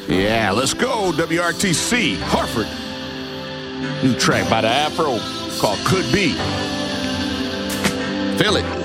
Yeah, let's go, WRTC, Hartford. New track by the Afro called Could Be. Feel it.